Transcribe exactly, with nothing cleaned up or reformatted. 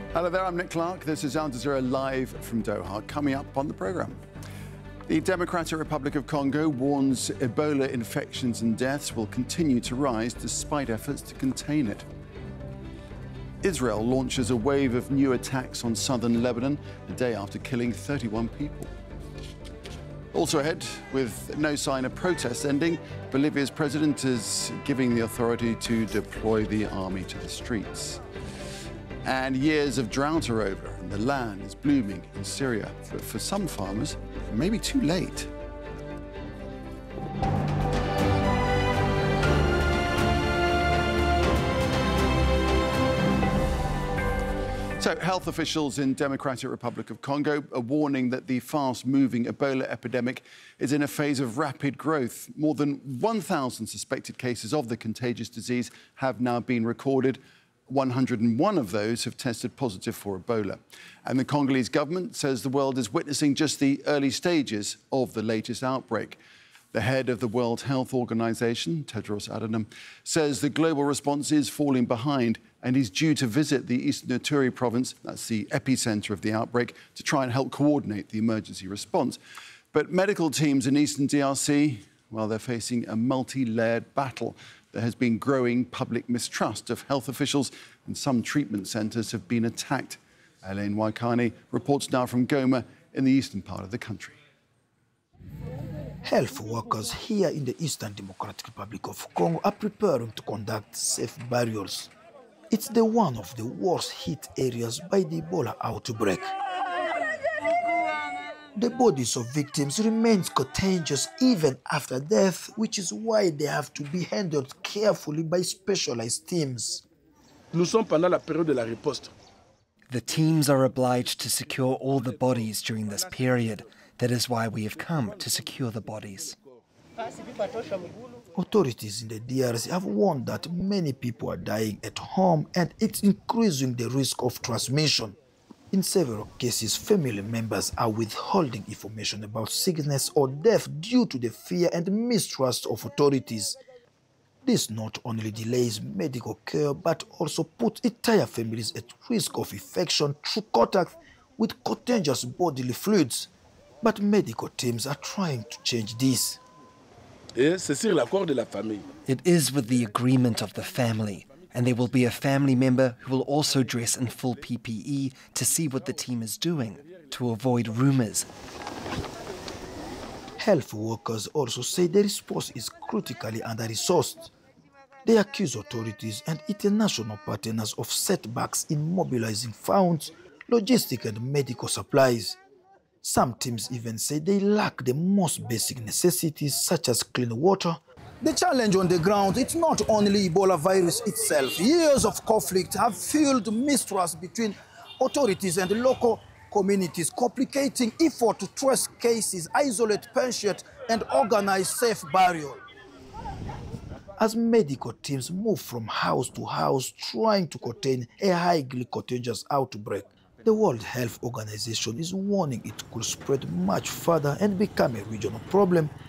Hello there, I'm Nick Clark. This is Al Jazeera live from Doha. Coming up on the programme. The Democratic Republic of Congo warns Ebola infections and deaths will continue to rise despite efforts to contain it. Israel launches a wave of new attacks on southern Lebanon a day after killing thirty-one people. Also ahead, with no sign of protests ending, Bolivia's president is giving the authority to deploy the army to the streets. And years of drought are over, and the land is blooming in Syria. But for some farmers, it may be too late. So, health officials in Democratic Republic of Congo are warning that the fast-moving Ebola epidemic is in a phase of rapid growth. More than one thousand suspected cases of the contagious disease have now been recorded. one hundred and one of those have tested positive for Ebola. And the Congolese government says the world is witnessing just the early stages of the latest outbreak. The head of the World Health Organization, Tedros Adhanom, says the global response is falling behind, and he's due to visit the Eastern Ituri province, that's the epicenter of the outbreak, to try and help coordinate the emergency response. But medical teams in Eastern D R C, well, they're facing a multi-layered battle. There has been growing public mistrust of health officials, and some treatment centres have been attacked. Elaine Waikani reports now from Goma in the eastern part of the country. Health workers here in the Eastern Democratic Republic of Congo are preparing to conduct safe burials. It's the one of the worst hit areas by the Ebola outbreak. The bodies of victims remain contagious even after death, which is why they have to be handled carefully by specialized teams. Nous sommes pendant la période de la riposte. The teams are obliged to secure all the bodies during this period. That is why we have come to secure the bodies. Authorities in the D R C have warned that many people are dying at home and it's increasing the risk of transmission. In several cases, family members are withholding information about sickness or death due to the fear and mistrust of authorities. This not only delays medical care, but also puts entire families at risk of infection through contact with contagious bodily fluids. But medical teams are trying to change this. Et c'est sur l'accord de la famille. It is with the agreement of the family, and there will be a family member who will also dress in full P P E to see what the team is doing, to avoid rumors. Health workers also say the response is critically under-resourced. They accuse authorities and international partners of setbacks in mobilizing funds, logistics and medical supplies. Some teams even say they lack the most basic necessities such as clean water. The challenge on the ground, it's not only Ebola virus itself. Years of conflict have fueled mistrust between authorities and local communities, complicating effort to trace cases, isolate patients, and organize safe burial. As medical teams move from house to house trying to contain a highly contagious outbreak, the World Health Organization is warning it could spread much further and become a regional problem